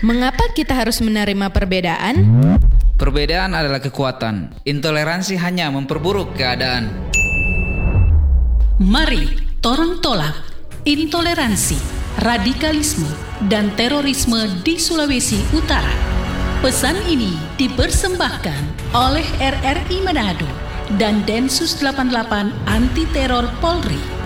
Mengapa kita harus menerima perbedaan? Perbedaan adalah kekuatan. Intoleransi hanya memperburuk keadaan. Mari torang tolak intoleransi, radikalisme, dan terorisme di Sulawesi Utara. Pesan ini dipersembahkan oleh RRI Manado dan Densus 88 Anti Teror Polri.